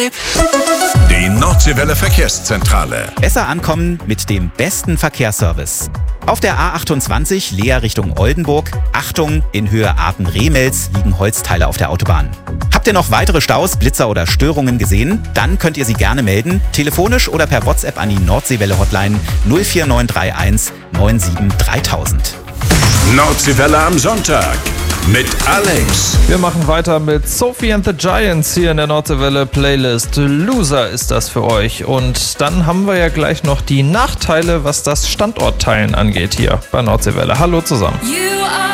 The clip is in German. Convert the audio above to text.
Die Nordseewelle Verkehrszentrale. Besser ankommen mit dem besten Verkehrsservice. Auf der A28 Leer Richtung Oldenburg. Achtung, in Höhe Aachen-Remels liegen Holzteile auf der Autobahn. Habt ihr noch weitere Staus, Blitzer oder Störungen gesehen? Dann könnt ihr sie gerne melden, telefonisch oder per WhatsApp an die Nordseewelle-Hotline 04931 97 3000. Nordseewelle am Sonntag mit Alex. Wir machen weiter mit Sophie and the Giants hier in der Nordseewelle Playlist. Loser ist das für euch. Und dann haben wir ja gleich noch die Nachteile, was das Standortteilen angeht hier bei Nordseewelle. Hallo zusammen.